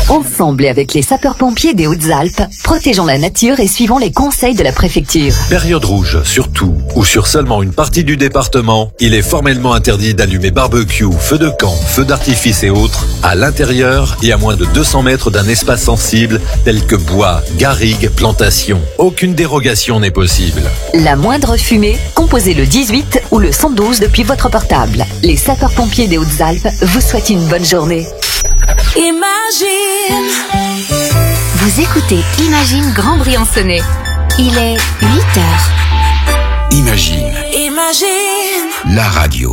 Ensemble et avec les sapeurs-pompiers des Hautes-Alpes, protégeons la nature et suivons les conseils de la préfecture. Période rouge, sur tout ou sur seulement une partie du département, il est formellement interdit d'allumer barbecue, feux de camp, feux d'artifice et autres à l'intérieur et à moins de 200 mètres d'un espace sensible tel que bois, garrigues, plantations. Aucune dérogation n'est possible. La moindre fumée, composez le 18 ou le 112 depuis votre portable. Les sapeurs-pompiers des Hautes-Alpes vous souhaitent une bonne journée. Imagine. Vous écoutez Imagine Grand Briançonnais. Il est 8h. Imagine. La radio.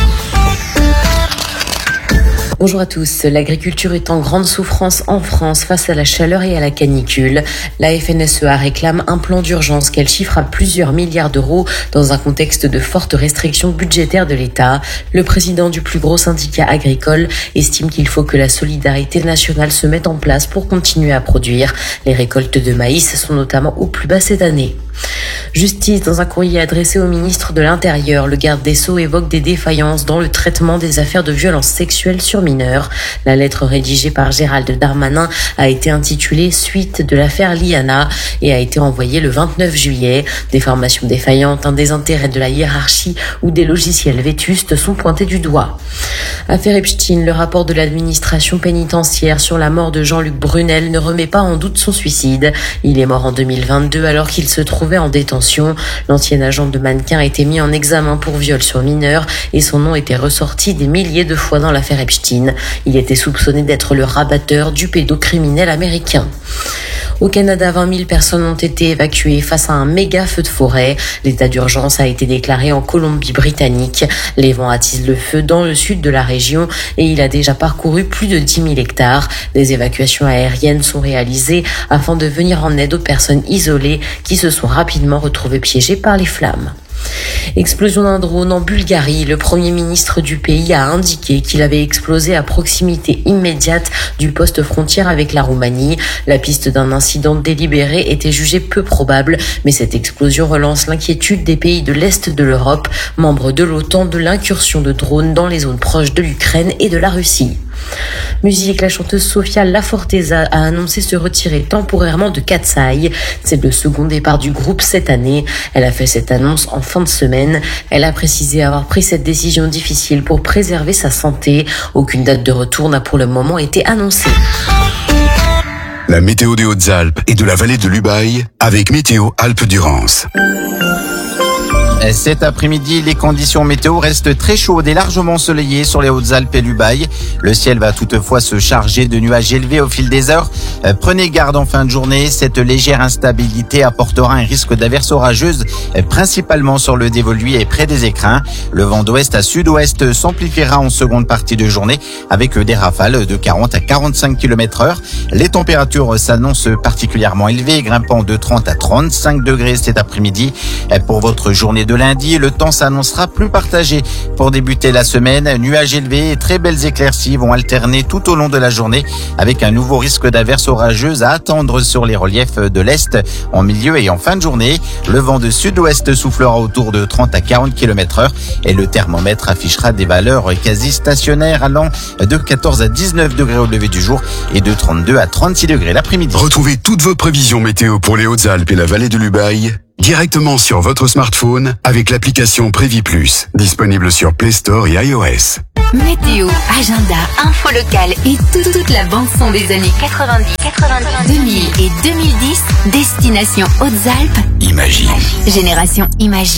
Bonjour à tous. L'agriculture est en grande souffrance en France face à la chaleur et à la canicule. La FNSEA réclame un plan d'urgence qu'elle chiffre à plusieurs milliards d'euros dans un contexte de fortes restrictions budgétaires de l'État. Le président du plus gros syndicat agricole estime qu'il faut que la solidarité nationale se mette en place pour continuer à produire. Les récoltes de maïs sont notamment au plus bas cette année. Justice. Dans un courrier adressé au ministre de l'Intérieur, le garde des Sceaux évoque des défaillances dans le traitement des affaires de violences sexuelles sur mineurs. La lettre rédigée par Gérald Darmanin a été intitulée « Suite de l'affaire Liana » et a été envoyée le 29 juillet. Des formations défaillantes, un désintérêt de la hiérarchie ou des logiciels vétustes sont pointés du doigt. Affaire Epstein, le rapport de l'administration pénitentiaire sur la mort de Jean-Luc Brunel ne remet pas en doute son suicide. Il est mort en 2022 alors qu'il se trouvait en détention. L'ancien agent de mannequin a été mis en examen pour viol sur mineur et son nom était ressorti des milliers de fois dans l'affaire Epstein. Il était soupçonné d'être le rabatteur du pédocriminel américain. Au Canada, 20 000 personnes ont été évacuées face à un méga feu de forêt. L'état d'urgence a été déclaré en Colombie-Britannique. Les vents attisent le feu dans le sud de la région et il a déjà parcouru plus de 10 000 hectares. Des évacuations aériennes sont réalisées afin de venir en aide aux personnes isolées qui se sont rapidement retrouvées piégées par les flammes. Explosion d'un drone en Bulgarie. Le premier ministre du pays a indiqué qu'il avait explosé à proximité immédiate du poste frontière avec la Roumanie. La piste d'un incident délibéré était jugée peu probable, mais cette explosion relance l'inquiétude des pays de l'Est de l'Europe, membres de l'OTAN, de l'incursion de drones dans les zones proches de l'Ukraine et de la Russie. Musique, la chanteuse Sofia Laforteza a annoncé se retirer temporairement de Katsai. C'est le second départ du groupe cette année. Elle a fait cette annonce en fin de semaine. Elle a précisé avoir pris cette décision difficile pour préserver sa santé. Aucune date de retour n'a pour le moment été annoncée. La météo des Hautes-Alpes et de la vallée de l'Ubaye avec Météo Alpes-Durance. Cet après-midi, les conditions météo restent très chaudes et largement ensoleillées sur les Hautes-Alpes et l'Ubaye. Le ciel va toutefois se charger de nuages élevés au fil des heures. Prenez garde en fin de journée. Cette légère instabilité apportera un risque d'averses orageuses, principalement sur le dévoluy et près des écrins. Le vent d'ouest à sud-ouest s'amplifiera en seconde partie de journée avec des rafales de 40 à 45 km/h. Les températures s'annoncent particulièrement élevées, grimpant de 30 à 35 degrés cet après-midi. Pour votre journée de lundi, le temps s'annoncera plus partagé. Pour débuter la semaine, nuages élevés et très belles éclaircies vont alterner tout au long de la journée avec un nouveau risque d'averses orageuses à attendre sur les reliefs de l'Est en milieu et en fin de journée. Le vent de sud-ouest soufflera autour de 30 à 40 km/h et le thermomètre affichera des valeurs quasi stationnaires allant de 14 à 19 degrés au lever du jour et de 32 à 36 degrés l'après-midi. Retrouvez toutes vos prévisions météo pour les Hautes-Alpes et la vallée de l'Ubaye directement sur votre smartphone avec l'application Prévis Plus, disponible sur Play Store et iOS. Météo, agenda, info locale et toute la bande-son des années 90, 2000 et 2010, destination Hautes-Alpes. Imagine. Génération Imagine.